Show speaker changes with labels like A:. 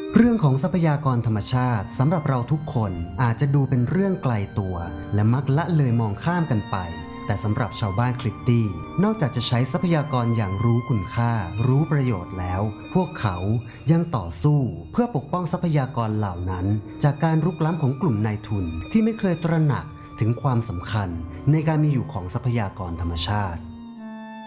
A: เรื่องของทรัพยากรธรรมชาติสำหรับเราทุกคนอาจจะดูเป็นเรื่องไกลตัวและมักละเลยมองข้ามกันไปแต่สำหรับชาวบ้านคลิตตี้นอกจากจะใช้ทรัพยากรอย่างรู้คุณค่ารู้ประโยชน์แล้วพวกเขายังต่อสู้เพื่อปกป้องทรัพยากรเหล่านั้นจากการรุกล้ำของกลุ่มนายทุนที่ไม่เคยตระหนักถึงความสำคัญในการมีอยู่ของทรัพยากรธรรมชาติ